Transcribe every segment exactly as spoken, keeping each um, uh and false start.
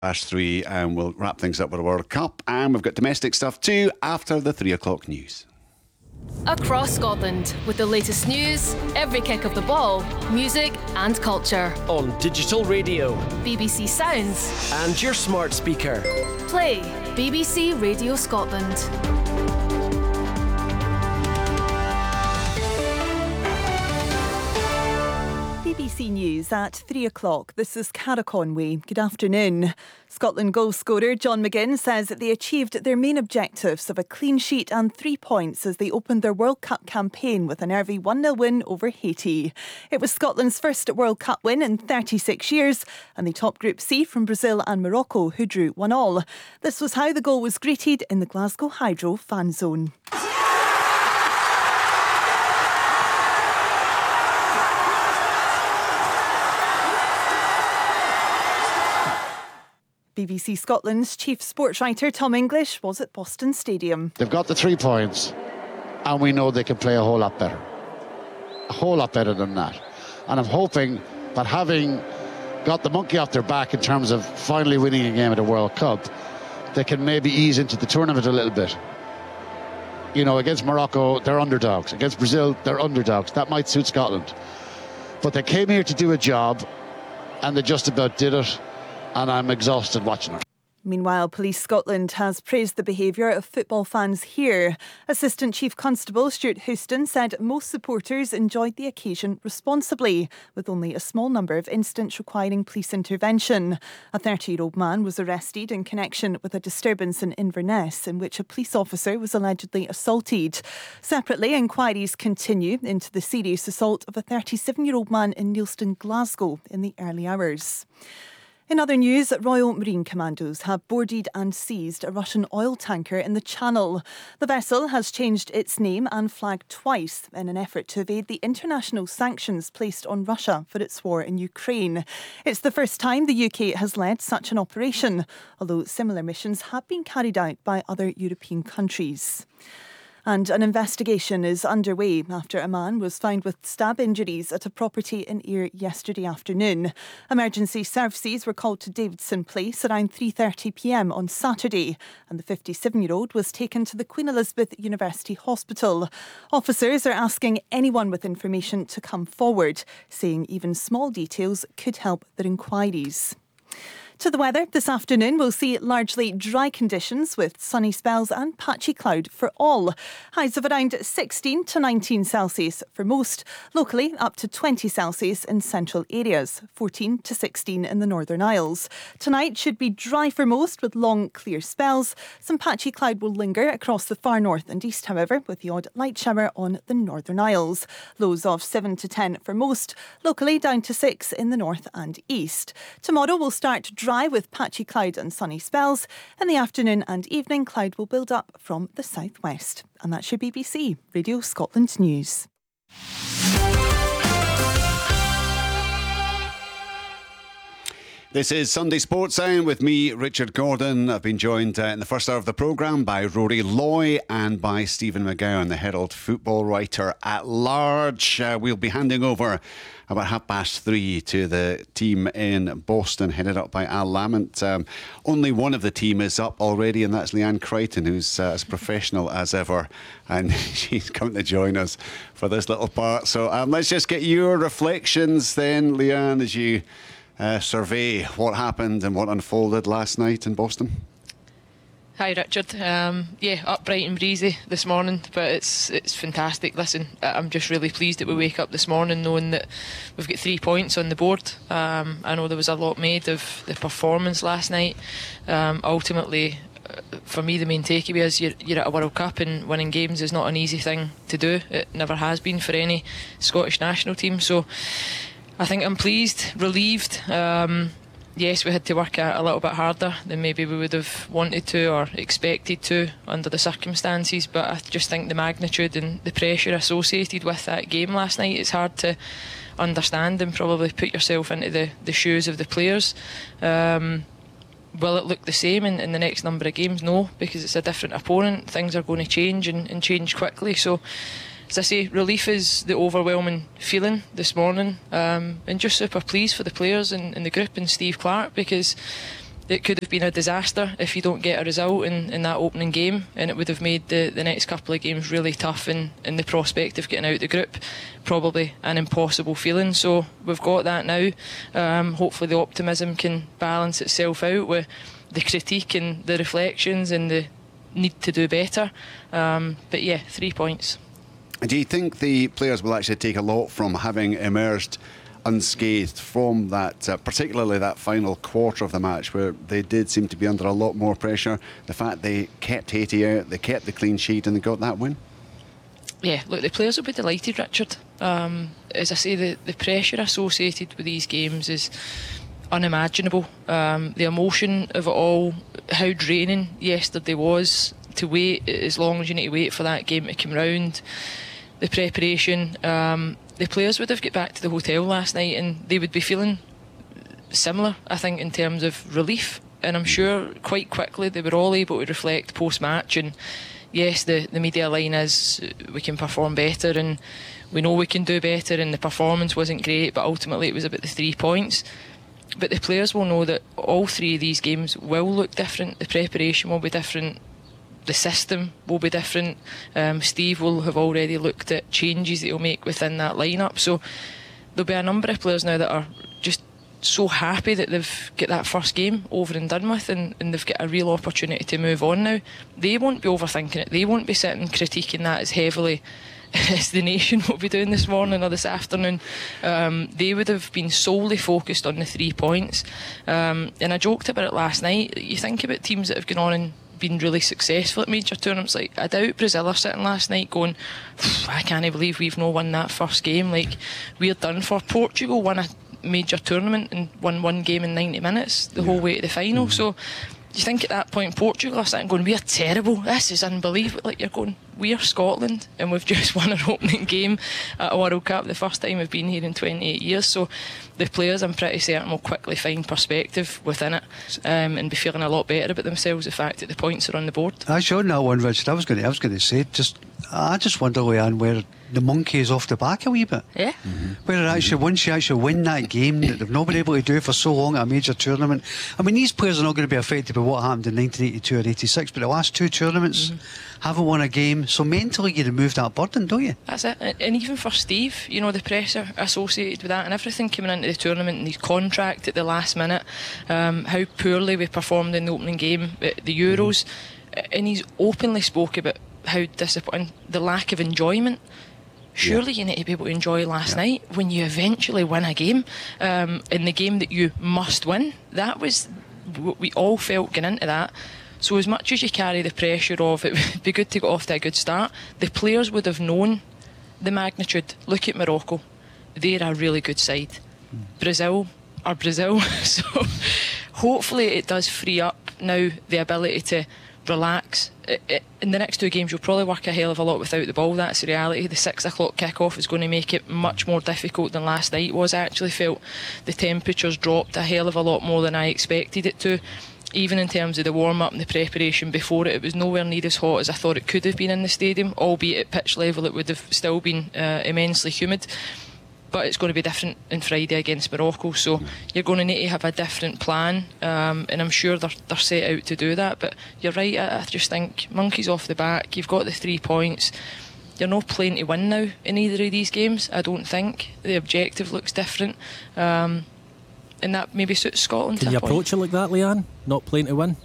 Past three, and we'll wrap things up with a World Cup, and we've got domestic stuff too after the three o'clock news. Across Scotland, with the latest news, every kick of the ball, music and culture. On digital radio, B B C Sounds, and your smart speaker. Play B B C Radio Scotland. B B C News at three o'clock. This is Cara Conway. Good afternoon. Scotland goal scorer John McGinn says that they achieved their main objectives of a clean sheet and three points as they opened their World Cup campaign with a nervy one nil win over Haiti. It was Scotland's first World Cup win in thirty-six years, and they topped Group C from Brazil and Morocco, who drew one all. This was how the goal was greeted in the Glasgow Hydro fan zone. B B C Scotland's chief sports writer Tom English was at Boston Stadium. They've got the three points and we know they can play a whole lot better. A whole lot better than that. And I'm hoping that having got the monkey off their back in terms of finally winning a game at a World Cup, they can maybe ease into the tournament a little bit. You know, against Morocco, they're underdogs. Against Brazil, they're underdogs. That might suit Scotland. But they came here to do a job and they just about did it. And I'm exhausted watching it. Meanwhile, Police Scotland has praised the behaviour of football fans here. Assistant Chief Constable Stuart Houston said most supporters enjoyed the occasion responsibly, with only a small number of incidents requiring police intervention. A thirty-year-old man was arrested in connection with a disturbance in Inverness in which a police officer was allegedly assaulted. Separately, inquiries continue into the serious assault of a thirty-seven-year-old man in Neilston, Glasgow in the early hours. In other news, Royal Marine Commandos have boarded and seized a Russian oil tanker in the Channel. The vessel has changed its name and flag twice in an effort to evade the international sanctions placed on Russia for its war in Ukraine. It's the first time the U K has led such an operation, although similar missions have been carried out by other European countries. And an investigation is underway after a man was found with stab injuries at a property in Ayr yesterday afternoon. Emergency services were called to Davidson Place around three thirty p m on Saturday, and the fifty-seven-year-old was taken to the Queen Elizabeth University Hospital. Officers are asking anyone with information to come forward, saying even small details could help their inquiries. To the weather, this afternoon we'll see largely dry conditions with sunny spells and patchy cloud for all. Highs of around sixteen to nineteen Celsius for most, locally up to twenty Celsius in central areas, fourteen to sixteen in the Northern Isles. Tonight should be dry for most with long clear spells. Some patchy cloud will linger across the far north and east, however, with the odd light shower on the Northern Isles. Lows of seven to ten for most, locally down to six in the north and east. Tomorrow will start dry with patchy cloud and sunny spells. In the afternoon and evening, cloud will build up from the southwest. And that's your B B C Radio Scotland News. This is Sunday Sports Zone with me, Richard Gordon. I've been joined uh, in the first hour of the programme by Rory Loy and by Stephen McGowan, the Herald football writer at large. Uh, we'll be handing over about half past three to the team in Boston, headed up by Al Lamont. Um, only one of the team is up already, and that's Leanne Crichton, who's uh, as professional as ever. And she's coming to join us for this little part. So um, let's just get your reflections then, Leanne, as you Uh, survey what happened and what unfolded last night in Boston. Hi Richard. Um, yeah, up bright and breezy this morning, but it's it's fantastic. Listen, I'm just really pleased that we wake up this morning knowing that we've got three points on the board. Um, I know there was a lot made of the performance last night. Um, ultimately, for me, the main takeaway is you're, you're at a World Cup, and winning games is not an easy thing to do. It never has been for any Scottish national team. So I think I'm pleased, relieved. Um, yes, we had to work a, a little bit harder than maybe we would have wanted to or expected to under the circumstances, but I just think the magnitude and the pressure associated with that game last night, it's hard to understand and probably put yourself into the, the shoes of the players. Um, will it look the same in, in the next number of games? No, because it's a different opponent. Things are going to change and, and change quickly. So, as I say, relief is the overwhelming feeling this morning, um, and just super pleased for the players and, and the group and Steve Clarke, because it could have been a disaster if you don't get a result in, in that opening game, and it would have made the, the next couple of games really tough, and in the prospect of getting out the group probably an impossible feeling. So we've got that now. Um, hopefully the optimism can balance itself out with the critique and the reflections and the need to do better. Um, but yeah, three points. Do you think the players will actually take a lot from having emerged unscathed from that, uh, particularly that final quarter of the match where they did seem to be under a lot more pressure? The fact they kept Haiti out, they kept the clean sheet, and they got that win? Yeah, look, the players will be delighted, Richard. Um, as I say, the, the pressure associated with these games is unimaginable. Um, the emotion of it all, how draining yesterday was to wait as long as you need to wait for that game to come round, the preparation. Um, the players would have got back to the hotel last night and they would be feeling similar, I think, in terms of relief. And I'm sure quite quickly they were all able to reflect post-match. And yes, the, the media line is we can perform better and we know we can do better, and the performance wasn't great, but ultimately it was about the three points. But the players will know that all three of these games will look different. The preparation will be different. The system will be different. Um, Steve will have already looked at changes that he'll make within that lineup. So there'll be a number of players now that are just so happy that they've got that first game over and done with, and, and they've got a real opportunity to move on now. They won't be overthinking it. They won't be sitting critiquing that as heavily as the nation will be doing this morning or this afternoon. Um, they would have been solely focused on the three points. Um, and I joked about it last night. You think about teams that have gone on and been really successful at major tournaments. Like, I doubt Brazil are sitting last night going, I can't believe we've not won that first game. Like, we're done for. Portugal won a major tournament and won one game in ninety minutes the yeah. whole way to the final. Mm-hmm. So you think at that point Portugal are sitting going, we're terrible, this is unbelievable. Like, you're going, we're Scotland and we've just won our opening game at a World Cup, the first time we've been here in twenty-eight years. So the players, I'm pretty certain, will quickly find perspective within it, um, and be feeling a lot better about themselves, the fact that the points are on the board. I showed that one, Richard. I was going to, I was going to say, just I just wonder, Leanne, where the monkey is off the back a wee bit. Yeah. Mm-hmm. Where actually, once you actually win that game that they've not been able to do for so long at a major tournament. I mean, these players are not going to be affected by what happened in nineteen eighty-two or eighty-six, but the last two tournaments mm-hmm. haven't won a game. So mentally, you remove that burden, don't you? That's it. And even for Steve, you know, the pressure associated with that and everything coming into the tournament and his contract at the last minute, um, how poorly we performed in the opening game at the Euros. Mm-hmm. And he's openly spoke about how disappointing, the lack of enjoyment. Surely yeah. you need to be able to enjoy last yeah. night when you eventually win a game, um, in the game that you must win. That was what we all felt going into that. So as much as you carry the pressure of it would be good to get off to a good start, the players would have known the magnitude. Look at Morocco, they're a really good side. mm. Brazil are Brazil. So hopefully it does free up now the ability to relax. In the next two games you'll probably work a hell of a lot without the ball. That's the reality. The six o'clock kick-off is going to make it much more difficult than last night was. I actually felt the temperatures dropped a hell of a lot more than I expected it to. Even in terms of the warm-up and the preparation before it, it was nowhere near as hot as I thought it could have been in the stadium, albeit at pitch level it would have still been uh, immensely humid. But it's going to be different on Friday against Morocco, so you're going to need to have a different plan, um, and I'm sure they're, they're set out to do that. But you're right, I, I just think monkeys off the back, you've got the three points, you're not playing to win now in either of these games. I don't think the objective looks different, um, and that maybe suits Scotland. Can you approach point. it like that, Leanne? Not playing to win?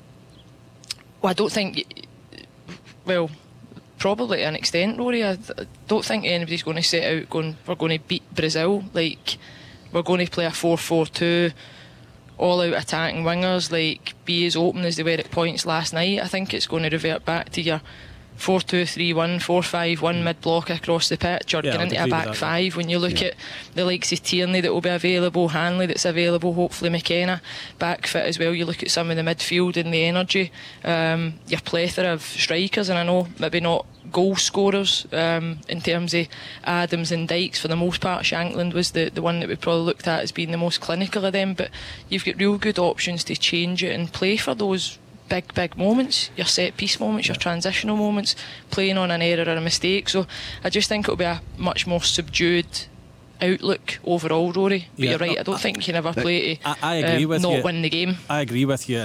Well, I don't think, well, probably to an extent, Rory. I don't think anybody's going to set out going, we're going to beat Brazil. Like, we're going to play a four four two, all out attacking wingers, like, be as open as they were at points last night. I think it's going to revert back to your four two three one, four five one mid block across the pitch, or yeah, get into a back five. When you look yeah. at the likes of Tierney that will be available, Hanley that's available, hopefully McKenna back fit as well. You look at some of the midfield and the energy, um, your plethora of strikers, and I know maybe not goal scorers um, in terms of Adams and Dykes for the most part. Shankland was the, the one that we probably looked at as being the most clinical of them, but you've got real good options to change it and play for those big, big moments, your set piece moments, your transitional moments, playing on an error or a mistake. So I just think it'll be a much more subdued outlook overall, Rory. But Yeah, you're right, no, I don't I- think you can ever play to I, I agree um, with not you. win the game. I agree with you.